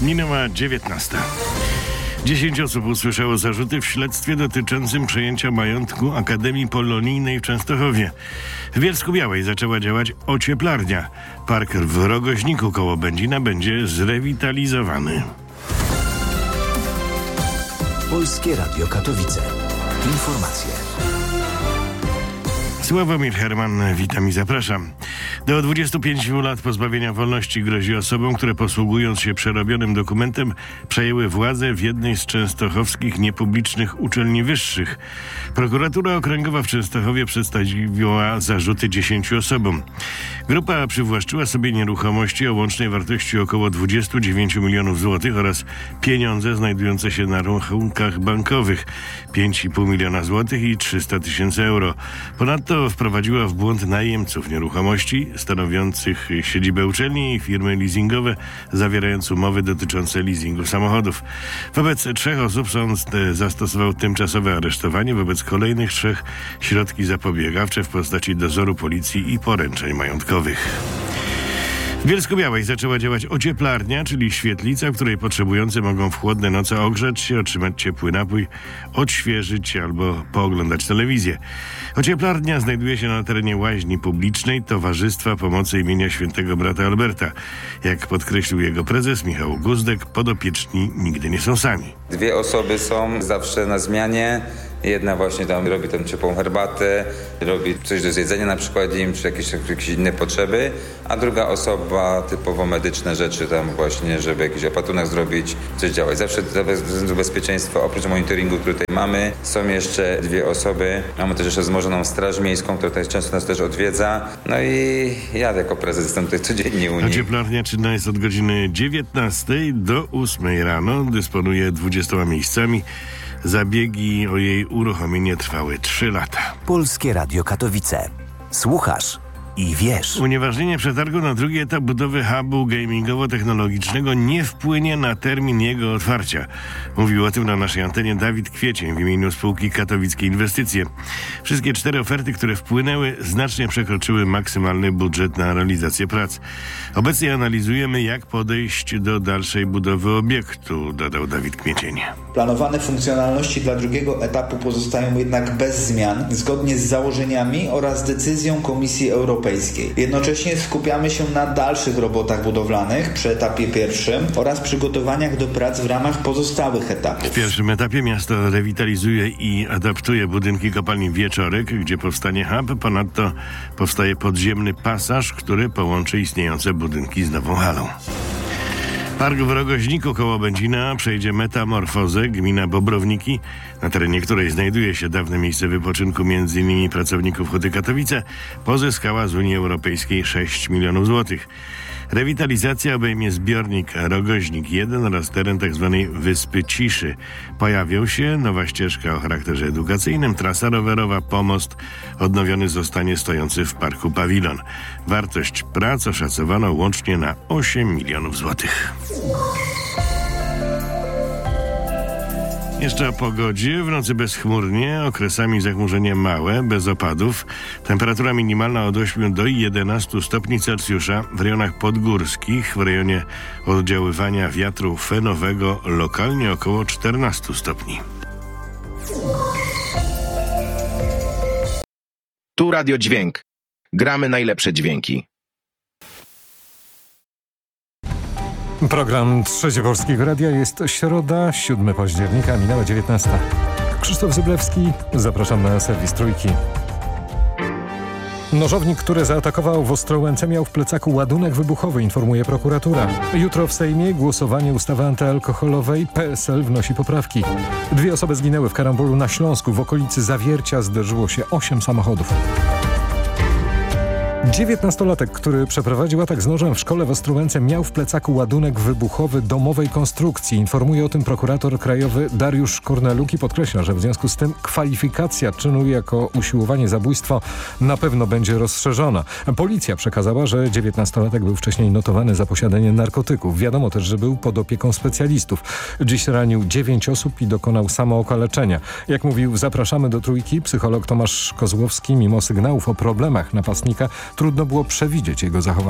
Minęła 19. 10 osób usłyszało zarzuty w śledztwie dotyczącym przejęcia majątku Akademii Polonijnej w Częstochowie. W Bielsku-Białej zaczęła działać ocieplarnia. Park w Rogoźniku koło Będzina będzie zrewitalizowany. Polskie Radio Katowice. Informacje. Sławomir Herman, witam i zapraszam. Do 25 lat pozbawienia wolności grozi osobom, które posługując się przerobionym dokumentem przejęły władzę w jednej z częstochowskich niepublicznych uczelni wyższych. Prokuratura Okręgowa w Częstochowie przedstawiła zarzuty 10 osobom. Grupa przywłaszczyła sobie nieruchomości o łącznej wartości około 29 milionów złotych oraz pieniądze znajdujące się na rachunkach bankowych 5,5 miliona złotych i 300 tysięcy euro. Ponadto wprowadziła w błąd najemców nieruchomości stanowiących siedzibę uczelni i firmy leasingowe, zawierając umowy dotyczące leasingu samochodów. Wobec 3 osób sąd zastosował tymczasowe aresztowanie, wobec kolejnych 3 środki zapobiegawcze w postaci dozoru policji i poręczeń majątkowych. W Bielsku-Białej zaczęła działać ocieplarnia, czyli świetlica, w której potrzebujący mogą w chłodne noce ogrzeć się, otrzymać ciepły napój, odświeżyć albo pooglądać telewizję. Ocieplarnia znajduje się na terenie łaźni publicznej Towarzystwa Pomocy imienia Świętego Brata Alberta. Jak podkreślił jego prezes Michał Guzdek, podopieczni nigdy nie są sami. 2 osoby są zawsze na zmianie. Jedna właśnie tam robi tam ciepłą herbatę, robi coś do zjedzenia na przykład im, czy jakieś inne potrzeby, a druga osoba typowo medyczne rzeczy tam właśnie, żeby jakiś opatrunek zrobić, coś działać. Zawsze ze względu bezpieczeństwa, oprócz monitoringu, który tutaj mamy, są jeszcze 2 osoby. Mamy też jeszcze wzmożoną straż miejską, która tutaj często nas też odwiedza. No i ja jako prezes jestem tutaj codziennie u nich. Ocieplarnia czynna jest od godziny 19 do 8 rano, dysponuje 20 miejscami. Zabiegi o jej uruchomienie trwały 3 lata. Polskie Radio Katowice. Słuchasz i wiesz. Unieważnienie przetargu na drugi etap budowy hubu gamingowo-technologicznego nie wpłynie na termin jego otwarcia. Mówił o tym na naszej antenie Dawid Kwiecień w imieniu spółki Katowickie Inwestycje. Wszystkie 4 oferty, które wpłynęły, znacznie przekroczyły maksymalny budżet na realizację prac. Obecnie analizujemy, jak podejść do dalszej budowy obiektu, dodał Dawid Kwiecień. Planowane funkcjonalności dla drugiego etapu pozostają jednak bez zmian, zgodnie z założeniami oraz decyzją Komisji Europejskiej. Jednocześnie skupiamy się na dalszych robotach budowlanych przy etapie pierwszym oraz przygotowaniach do prac w ramach pozostałych etapów. W pierwszym etapie miasto rewitalizuje i adaptuje budynki kopalni Wieczorek, gdzie powstanie hub. Ponadto powstaje podziemny pasaż, który połączy istniejące budynki z nową halą. Park w Rogoźniku koło Będzina przejdzie metamorfozę. Gmina Bobrowniki, na terenie której znajduje się dawne miejsce wypoczynku m.in. pracowników Huty Katowice, pozyskała z Unii Europejskiej 6 milionów złotych. Rewitalizacja obejmie zbiornik Rogoźnik 1 oraz teren tzw. Wyspy Ciszy. Pojawią się nowa ścieżka o charakterze edukacyjnym, trasa rowerowa, pomost. Odnowiony zostanie stojący w parku pawilon. Wartość prac oszacowano łącznie na 8 milionów złotych. Jeszcze o pogodzie. W nocy bezchmurnie, okresami zachmurzenie małe, bez opadów. Temperatura minimalna od 8 do 11 stopni Celsjusza. W rejonach podgórskich, w rejonie oddziaływania wiatru fenowego lokalnie około 14 stopni. Tu Radio Dźwięk. Gramy najlepsze dźwięki. Program Trzecie Polskiego Radia, jest środa, 7 października, minęła 19. Krzysztof Zyblewski, zapraszam na serwis Trójki. Nożownik, który zaatakował w Ostrołęce, miał w plecaku ładunek wybuchowy, informuje prokuratura. Jutro w Sejmie głosowanie ustawy antyalkoholowej. PSL wnosi poprawki. 2 osoby zginęły w karambolu na Śląsku. W okolicy Zawiercia zderzyło się 8 samochodów. 19-latek, który przeprowadził atak z nożem w szkole w Ostrołęce, miał w plecaku ładunek wybuchowy domowej konstrukcji. Informuje o tym prokurator krajowy Dariusz Korneluk i podkreśla, że w związku z tym kwalifikacja czynu jako usiłowanie zabójstwa na pewno będzie rozszerzona. Policja przekazała, że 19-latek był wcześniej notowany za posiadanie narkotyków. Wiadomo też, że był pod opieką specjalistów. Dziś ranił 9 osób i dokonał samookaleczenia. Jak mówił Zapraszamy do Trójki psycholog Tomasz Kozłowski, mimo sygnałów o problemach napastnika, trudno było przewidzieć jego zachowanie.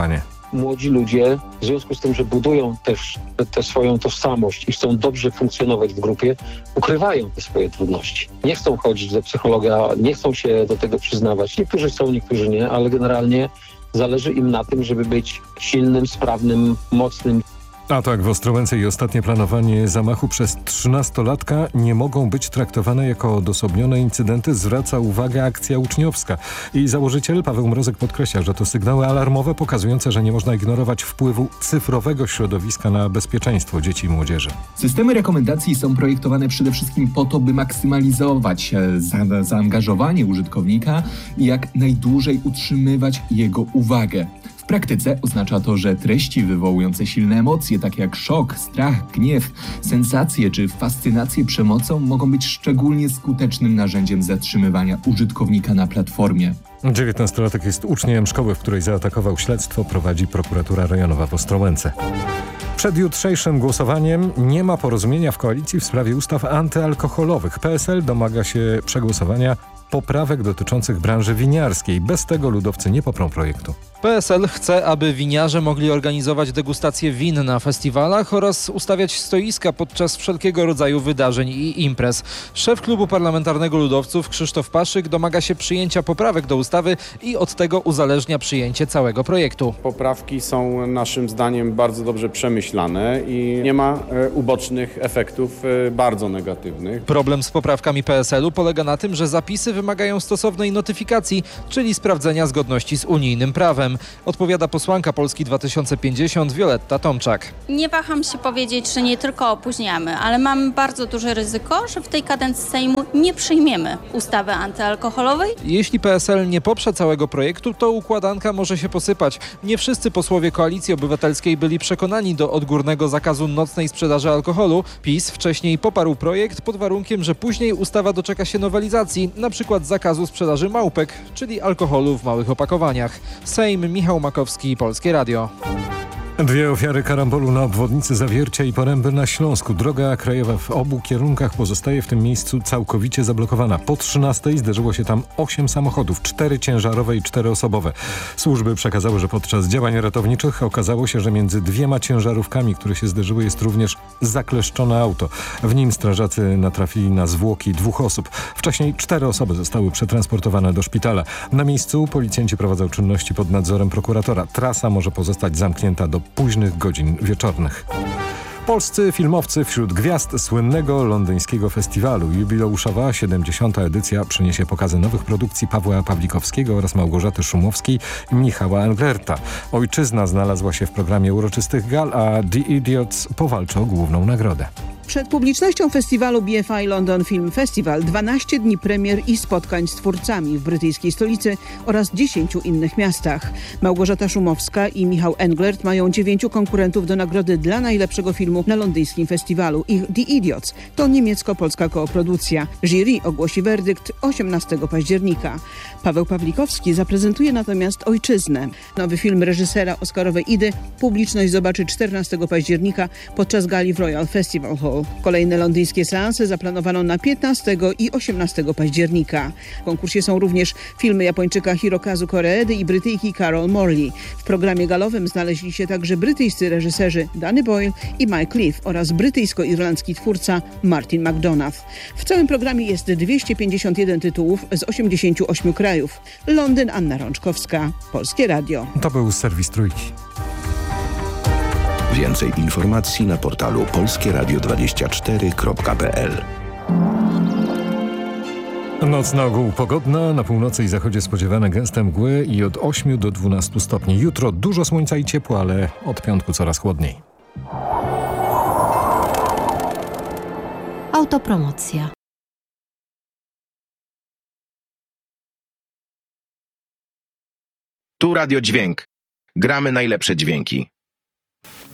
młodzi ludzie, w związku z tym, że budują też tę swoją tożsamość i chcą dobrze funkcjonować w grupie, ukrywają te swoje trudności. Nie chcą chodzić do psychologa, nie chcą się do tego przyznawać. Niektórzy chcą, niektórzy nie, ale generalnie zależy im na tym, żeby być silnym, sprawnym, mocnym. Atak w Ostrołęce i ostatnie planowanie zamachu przez 13-latka nie mogą być traktowane jako odosobnione incydenty, zwraca uwagę akcja uczniowska. I założyciel Paweł Mrozek podkreśla, że to sygnały alarmowe pokazujące, że nie można ignorować wpływu cyfrowego środowiska na bezpieczeństwo dzieci i młodzieży. Systemy rekomendacji są projektowane przede wszystkim po to, by maksymalizować zaangażowanie użytkownika i jak najdłużej utrzymywać jego uwagę. W praktyce oznacza to, że treści wywołujące silne emocje, takie jak szok, strach, gniew, sensacje czy fascynację przemocą, mogą być szczególnie skutecznym narzędziem zatrzymywania użytkownika na platformie. 19-latek jest uczniem szkoły, w której zaatakował. Śledztwo prowadzi prokuratura rejonowa w Ostrołęce. Przed jutrzejszym głosowaniem nie ma porozumienia w koalicji w sprawie ustaw antyalkoholowych. PSL domaga się przegłosowania poprawek dotyczących branży winiarskiej. Bez tego ludowcy nie poprą projektu. PSL chce, aby winiarze mogli organizować degustacje win na festiwalach oraz ustawiać stoiska podczas wszelkiego rodzaju wydarzeń i imprez. Szef Klubu Parlamentarnego Ludowców Krzysztof Paszyk domaga się przyjęcia poprawek do ustawy i od tego uzależnia przyjęcie całego projektu. Poprawki są naszym zdaniem bardzo dobrze przemyślane i nie ma ubocznych efektów bardzo negatywnych. Problem z poprawkami PSL-u polega na tym, że zapisy wymagają stosownej notyfikacji, czyli sprawdzenia zgodności z unijnym prawem. Odpowiada posłanka Polski 2050 Wioletta Tomczak. Nie waham się powiedzieć, że nie tylko opóźniamy, ale mamy bardzo duże ryzyko, że w tej kadencji Sejmu nie przyjmiemy ustawy antyalkoholowej. Jeśli PSL nie poprze całego projektu, to układanka może się posypać. Nie wszyscy posłowie Koalicji Obywatelskiej byli przekonani do odgórnego zakazu nocnej sprzedaży alkoholu. PiS wcześniej poparł projekt pod warunkiem, że później ustawa doczeka się nowelizacji, na przykład zakazu sprzedaży małpek, czyli alkoholu w małych opakowaniach. Sejm, Michał Makowski, Polskie Radio. 2 ofiary karambolu na obwodnicy Zawiercia i Poręby na Śląsku. Droga krajowa w obu kierunkach pozostaje w tym miejscu całkowicie zablokowana. Po 13:00 zderzyło się tam 8 samochodów, 4 ciężarowe i 4 osobowe. Służby przekazały, że podczas działań ratowniczych okazało się, że między 2 ciężarówkami, które się zderzyły, jest również zakleszczone auto. W nim strażacy natrafili na zwłoki 2 osób. Wcześniej 4 osoby zostały przetransportowane do szpitala. Na miejscu policjanci prowadzą czynności pod nadzorem prokuratora. Trasa może pozostać zamknięta do późnych godzin wieczornych. Polscy filmowcy wśród gwiazd słynnego londyńskiego festiwalu. Jubileuszowa 70. edycja przyniesie pokazy nowych produkcji Pawła Pawlikowskiego oraz Małgorzaty Szumowskiej i Michała Englerta. Ojczyzna znalazła się w programie uroczystych gal, a The Idiots powalczy o główną nagrodę. Przed publicznością festiwalu BFI London Film Festival 12 dni premier i spotkań z twórcami w brytyjskiej stolicy oraz 10 innych miastach. Małgorzata Szumowska i Michał Englert mają 9 konkurentów do nagrody dla najlepszego filmu na londyńskim festiwalu. Ich The Idiots to niemiecko-polska koprodukcja. Jury ogłosi werdykt 18 października. Paweł Pawlikowski zaprezentuje natomiast Ojczyznę. Nowy film reżysera Oscarowej Idy publiczność zobaczy 14 października podczas gali w Royal Festival Hall. Kolejne londyńskie seanse zaplanowano na 15 i 18 października. W konkursie są również filmy Japończyka Hirokazu Koreedy i Brytyjki Carol Morley. W programie galowym znaleźli się także brytyjscy reżyserzy Danny Boyle i Mike Leaf oraz brytyjsko-irlandzki twórca Martin McDonagh. W całym programie jest 251 tytułów z 88 krajów. Londyn, Anna Rączkowska, Polskie Radio. To był serwis Trójki. Więcej informacji na portalu polskieradio24.pl. Noc na ogół pogodna, na północy i zachodzie spodziewane gęste mgły i od 8 do 12 stopni. Jutro dużo słońca i ciepła, ale od piątku coraz chłodniej. Autopromocja. Tu Radio Dźwięk. Gramy najlepsze dźwięki.